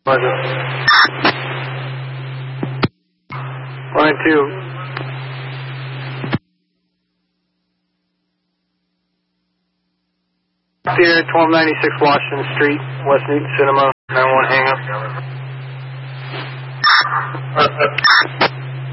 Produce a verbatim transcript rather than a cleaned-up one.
Roger. Line two. Here, twelve ninety-six Washington Street, West Newton Cinema, nine one hang up.